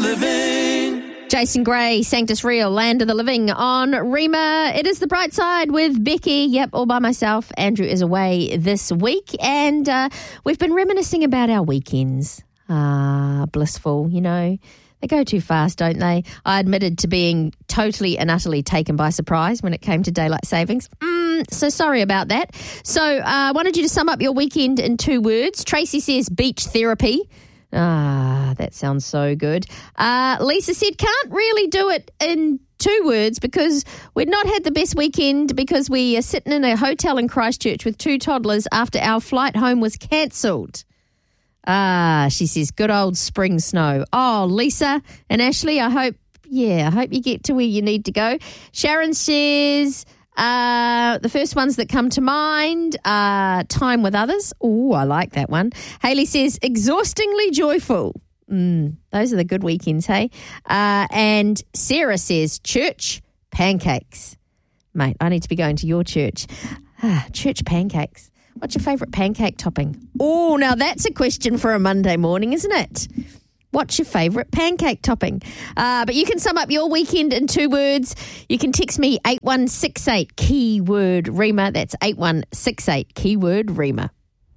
living. Jason Gray, Sanctus Real, Land of the Living on Rima. It is The Bright Side with Becky. Yep, all by myself. Andrew is away this week. And we've been reminiscing about our weekends. Blissful, you know. They go too fast, don't they? I admitted to being totally and utterly taken by surprise when it came to daylight savings. So sorry about that. So I wanted you to sum up your weekend in 2 words. Tracy says beach therapy. That sounds so good. Lisa said can't really do it in 2 words because we'd not had the best weekend because we are sitting in a hotel in Christchurch with 2 toddlers after our flight home was cancelled. She says good old spring snow. Oh, Lisa and Ashley, I hope you get to where you need to go. Sharon says the first ones that come to mind are time with others. Oh, I like that one. Hayley says exhaustingly joyful. Those are the good weekends, hey? And Sarah says church pancakes. Mate, I need to be going to your church. Church pancakes. What's your favourite pancake topping? Oh, now that's a question for a Monday morning, isn't it? What's your favourite pancake topping? But you can sum up your weekend in 2 words. You can text me 8168 keyword Rima. That's 8168 keyword Rima.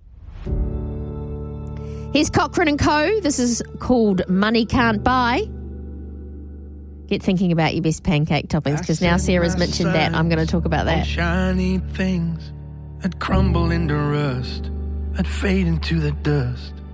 Here's Cochrane & Co. This is called Money Can't Buy. Get thinking about your best pancake toppings because now Sarah's mentioned that. I'm going to talk about that. Shiny things that crumble into rust, that fade into the dust.